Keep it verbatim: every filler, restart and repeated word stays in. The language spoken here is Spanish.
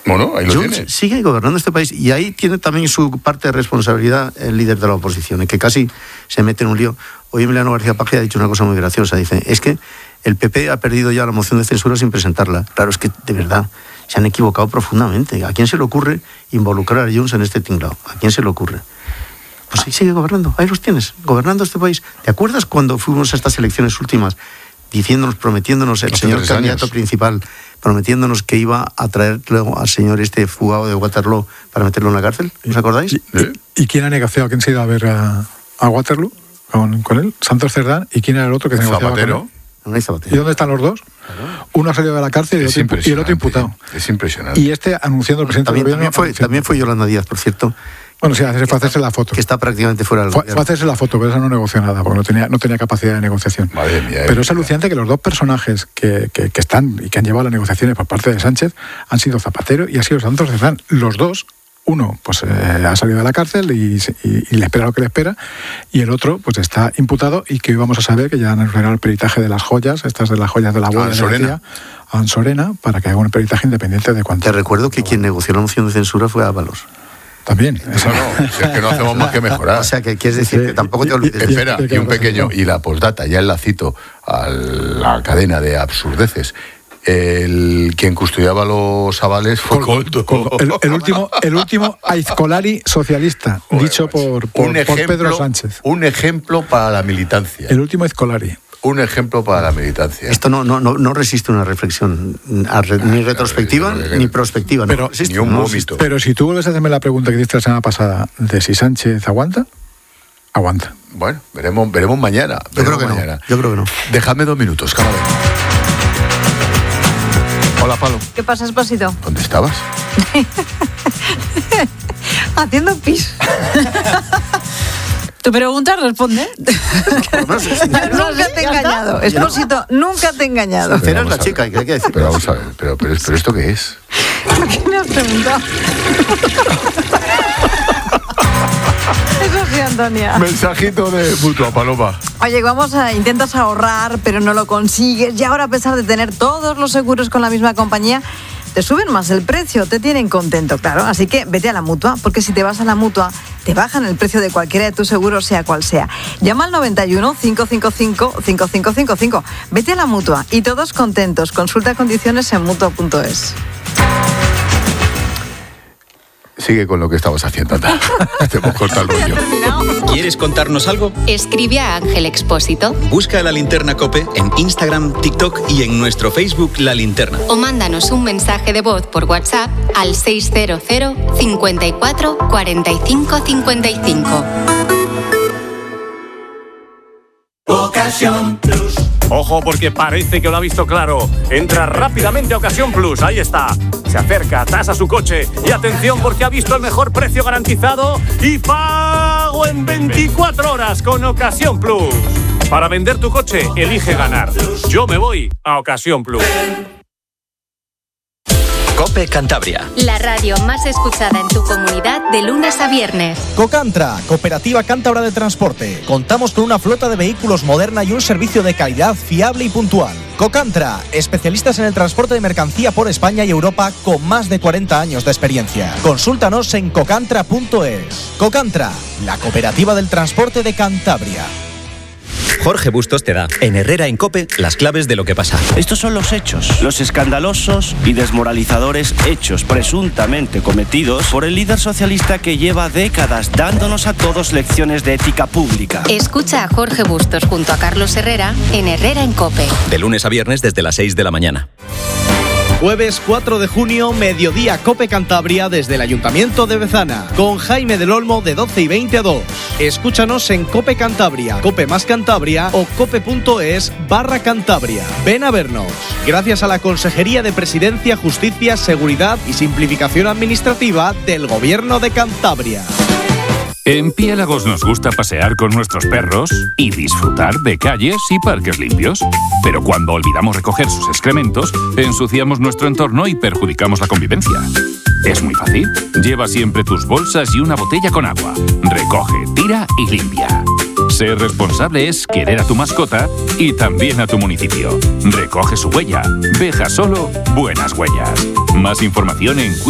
Bueno, ahí lo Junts tiene. sigue gobernando este país y ahí tiene también su parte de responsabilidad el líder de la oposición, en que casi se mete en un lío. Hoy Emiliano García Paje ha dicho una cosa muy graciosa, dice, es que el P P ha perdido ya la moción de censura sin presentarla. Claro, es que de verdad se han equivocado profundamente. ¿A quién se le ocurre involucrar a Junts en este tinglado? ¿A quién se le ocurre? Pues ahí sigue gobernando, ahí los tienes, gobernando este país. ¿Te acuerdas cuando fuimos a estas elecciones últimas diciéndonos, prometiéndonos, el Hace señor tres candidato años. principal, prometiéndonos que iba a traer luego al señor este fugado de Waterloo para meterlo en la cárcel? ¿Os acordáis? ¿Y, y, ¿y quién ha negociado? ¿Quién se ha ido a ver a, a Waterloo con, con él? Santos Cerdán. ¿Y quién era el otro que se negociaba Zapatero. con él? No hay Zapatero. ¿Y dónde están los dos? Claro. Uno ha salido de la cárcel y el, Es otro, y el otro imputado. impresionante, Es impresionante. Y este anunciando el presidente También, del gobierno. también, fue, anunciando- también fue Yolanda Díaz, por cierto, Bueno, sí, hace- fue a hacerse la foto. que está prácticamente fuera del Fue, gobierno. fue a hacerse la foto, pero esa no negoció nada, porque no tenía, no tenía capacidad de negociación. Madre mía, Pero eh. es alucinante que los dos personajes que, que, que están y que han llevado las negociaciones por parte de Sánchez han sido Zapatero y ha sido Santos Cerdán. Los dos, uno pues eh, ha salido de la cárcel y, y, y le espera lo que le espera, y el otro pues está imputado y que hoy vamos a saber que ya han ordenado el peritaje de las joyas, estas de las joyas de la abuela de Ansorena. García, a Ansorena, para que haga un peritaje independiente de cuánto. Te recuerdo que quien negoció la moción de censura fue Ábalos. También. No, no, si es que no hacemos más que mejorar. O sea, que quieres decir Sí, que tampoco y- te olvides. y- Espera, y un pequeño, y la postdata, ya la cito a la cadena de absurdeces. El quien custodiaba los avales fue Coldo. Coldo. El, el último, el último Aizkolari socialista, Joder, dicho macho. por, por, un por ejemplo, Pedro Sánchez. Un ejemplo para la militancia. El último Aizkolari. Un ejemplo para la militancia. Esto no, no, no, no resiste una reflexión a re- ni retrospectiva yo creo que- ni prospectiva. Pero- no resiste, ni un no vómito. resiste. Pero si tú vuelves a hacerme la pregunta que hiciste la semana pasada de si Sánchez aguanta, aguanta. Bueno, veremos, veremos mañana. Yo creo veremos que no. mañana. Yo creo que no. Dejadme dos minutos, cada vez. Hola, Palo. ¿Qué pasa, Espósito? ¿Dónde estabas? Haciendo pis. Tu pregunta responde. No sé, si- Nunca te he engañado. Espósito, nunca te he engañado. Sincera es vamos la a ver. chica, que hay que decir. Pero vamos a ver, pero, pero, pero ¿esto qué es? ¿Por qué me has preguntado? Eso sí, Antonia. Mensajito de Mutua, Paloma. Oye, vamos a intentas ahorrar, pero no lo consigues. Y ahora, a pesar de tener todos los seguros con la misma compañía, te suben más el precio, te tienen contento, claro. Así que vete a la Mutua, porque si te vas a la Mutua, te bajan el precio de cualquiera de tus seguros, sea cual sea. Llama al noventa y uno, cinco cinco cinco, cinco cinco cinco cinco. Vete a la Mutua y todos contentos. Consulta condiciones en mutua punto es. Sigue con lo que estabas haciendo, anda. Te hemos cortado el rollo. ¿Quieres contarnos algo? Escribe a Ángel Expósito Busca La Linterna COPE en Instagram, TikTok y en nuestro Facebook La Linterna. o mándanos un mensaje de voz por WhatsApp al seiscientos cincuenta y cuatro cuarenta y cinco cincuenta y cinco. Ojo, porque parece que lo ha visto claro. Entra rápidamente a Ocasión Plus, ahí está. Se acerca, tasa su coche y atención porque ha visto el mejor precio garantizado y pago en veinticuatro horas con Ocasión Plus. Para vender tu coche, elige ganar. Yo me voy a Ocasión Plus. COPE Cantabria. La radio más escuchada en tu comunidad de lunes a viernes. Cocantra, Cooperativa Cántabra de Transporte. Contamos con una flota de vehículos moderna y un servicio de calidad fiable y puntual. Cocantra, especialistas en el transporte de mercancía por España y Europa con más de cuarenta años de experiencia. Consúltanos en cocantra punto es. Cocantra, la cooperativa del transporte de Cantabria. Jorge Bustos te da, en Herrera en COPE, las claves de lo que pasa. Estos son los hechos, los escandalosos y desmoralizadores hechos presuntamente cometidos por el líder socialista que lleva décadas dándonos a todos lecciones de ética pública. Escucha a Jorge Bustos junto a Carlos Herrera en Herrera en COPE. De lunes a viernes desde las seis de la mañana. Jueves cuatro de junio, mediodía Cope Cantabria desde el Ayuntamiento de Bezana, con Jaime del Olmo de doce y veinte a dos. Escúchanos en Cope Cantabria, Cope más Cantabria o cope.es barra Cantabria. Ven a vernos. Gracias a la Consejería de Presidencia, Justicia, Seguridad y Simplificación Administrativa del Gobierno de Cantabria. En Piélagos nos gusta pasear con nuestros perros y disfrutar de calles y parques limpios. Pero cuando olvidamos recoger sus excrementos, ensuciamos nuestro entorno y perjudicamos la convivencia. Es muy fácil. Lleva siempre tus bolsas y una botella con agua. Recoge, tira y limpia. Ser responsable es querer a tu mascota y también a tu municipio. Recoge su huella. Deja solo buenas huellas. Más información en